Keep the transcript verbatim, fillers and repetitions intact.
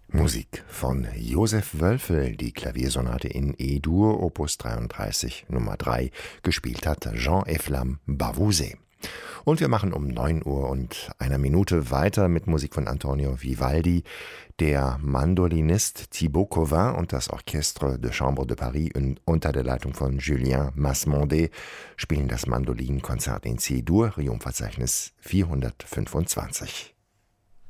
Musik von Josef Wölfel, die Klaviersonate in E-Dur, Opus dreiunddreißig, Nummer drei, gespielt hat Jean-Eflam Bavouzet. Und wir machen um neun Uhr und einer Minute weiter mit Musik von Antonio Vivaldi. Der Mandolinist Thibaut Covin und das Orchestre de Chambre de Paris unter der Leitung von Julien Masmondet spielen das Mandolinkonzert in C-Dur, Riom-Verzeichnis vierhundertfünfundzwanzig.